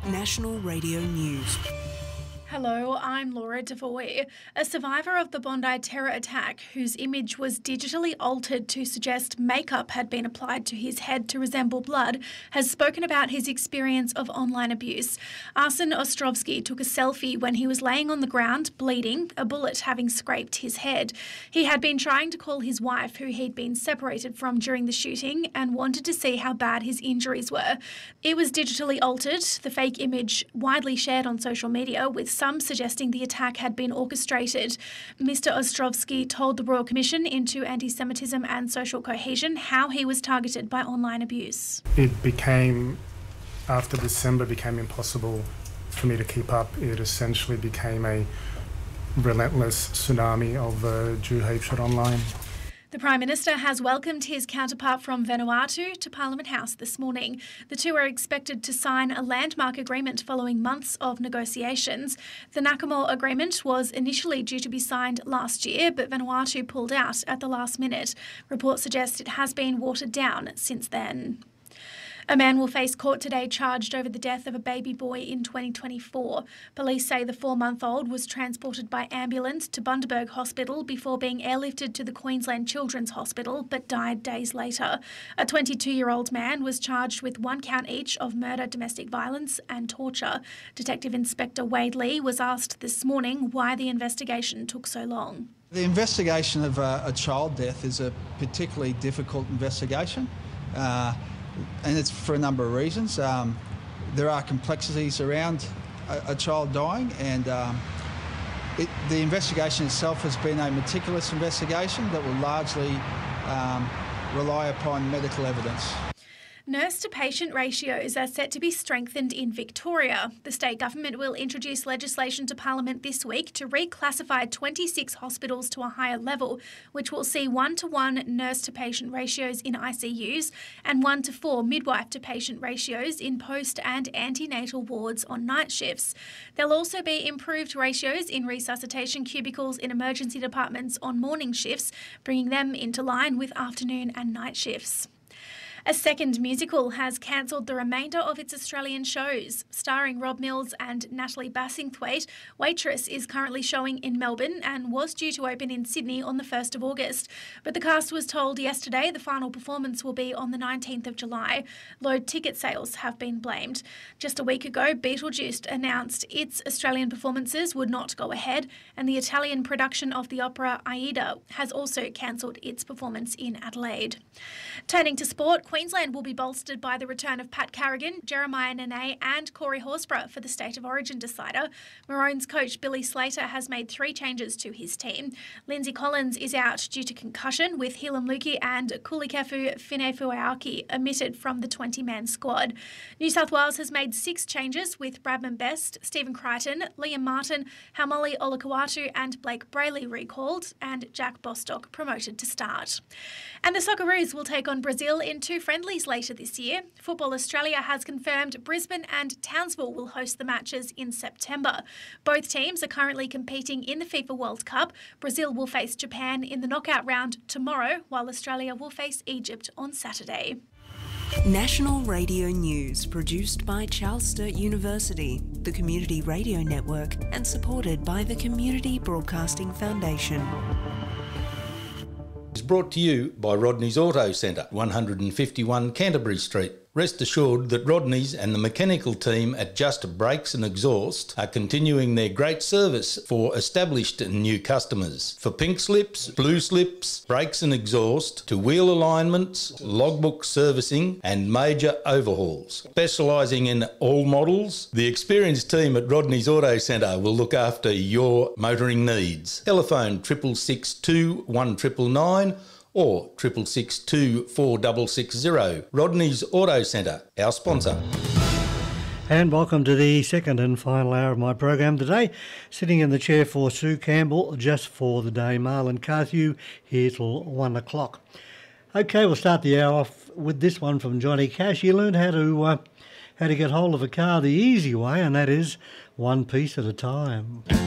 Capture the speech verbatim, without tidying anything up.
National Radio News. Hello, I'm Laura Devoy. A survivor of the Bondi terror attack, whose image was digitally altered to suggest makeup had been applied to his head to resemble blood, has spoken about his experience of online abuse. Arsen Ostrovsky took a selfie when he was laying on the ground, bleeding, a bullet having scraped his head. He had been trying to call his wife, who he'd been separated from during the shooting, and wanted to see how bad his injuries were. It was digitally altered, the fake image widely shared on social media, with some suggesting the attack had been orchestrated. Mister Ostrovsky told the Royal Commission into Anti-Semitism and Social Cohesion how he was targeted by online abuse. It became, after December, became impossible for me to keep up. It essentially became a relentless tsunami of uh, Jew hatred online. The Prime Minister has welcomed his counterpart from Vanuatu to Parliament House this morning. The two are expected to sign a landmark agreement following months of negotiations. The Nakamore Agreement was initially due to be signed last year, but Vanuatu pulled out at the last minute. Reports suggest it has been watered down since then. A man will face court today charged over the death of a baby boy in twenty twenty-four. Police say the four-month-old was transported by ambulance to Bundaberg Hospital before being airlifted to the Queensland Children's Hospital, but died days later. A twenty-two-year-old man was charged with one count each of murder, domestic violence and torture. Detective Inspector Wade Lee was asked this morning why the investigation took so long. The investigation of a, a child death is a particularly difficult investigation. Uh, And it's for a number of reasons. Um, there are complexities around a, a child dying, and um, it, the investigation itself has been a meticulous investigation that will largely um, rely upon medical evidence. Nurse-to-patient ratios are set to be strengthened in Victoria. The state government will introduce legislation to Parliament this week to reclassify twenty-six hospitals to a higher level, which will see one-to-one nurse-to-patient ratios in I C Us and one-to-four midwife-to-patient ratios in post- and antenatal wards on night shifts. There'll also be improved ratios in resuscitation cubicles in emergency departments on morning shifts, bringing them into line with afternoon and night shifts. A second musical has cancelled the remainder of its Australian shows. Starring Rob Mills and Natalie Bassingthwaite, Waitress is currently showing in Melbourne and was due to open in Sydney on the first of August. But the cast was told yesterday the final performance will be on the nineteenth of July. Low ticket sales have been blamed. Just a week ago, Beetlejuice announced its Australian performances would not go ahead, and the Italian production of the opera Aida has also cancelled its performance in Adelaide. Turning to sport, Queensland will be bolstered by the return of Pat Carrigan, Jeremiah Nene and Corey Horsburgh for the State of Origin decider. Maroons coach Billy Slater has made three changes to his team. Lindsay Collins is out due to concussion, with Hilam Luki and Kulikefu Finefueaki omitted from the twenty-man squad. New South Wales has made six changes, with Bradman Best, Stephen Crichton, Liam Martin, Haumole Olakau'atu and Blake Brayley recalled, and Jack Bostock promoted to start. And the Socceroos will take on Brazil in two friendlies later this year. Football Australia has confirmed Brisbane and Townsville will host the matches in September. Both teams are currently competing in the FIFA World Cup. Brazil will face Japan in the knockout round tomorrow, while Australia will face Egypt on Saturday. National Radio News, produced by Charles Sturt University, the Community Radio Network, and supported by the Community Broadcasting Foundation. Is brought to you by Rodney's Auto Centre, one fifty-one Canterbury Street. Rest assured that Rodney's and the mechanical team at Just Brakes and Exhaust are continuing their great service for established and new customers. For pink slips, blue slips, brakes and exhaust, to wheel alignments, logbook servicing and major overhauls. Specialising in all models, the experienced team at Rodney's Auto Centre will look after your motoring needs. Telephone triple six two one triple nine or triple six two four six six zero. Rodney's Auto Centre, our sponsor. And welcome to the second and final hour of my program today. Sitting in the chair for Sue Campbell, just for the day, Marlon Carthew, here till one o'clock. Okay, we'll start the hour off with this one from Johnny Cash. He learned how to uh, how to get hold of a car the easy way, and that is one piece at a time.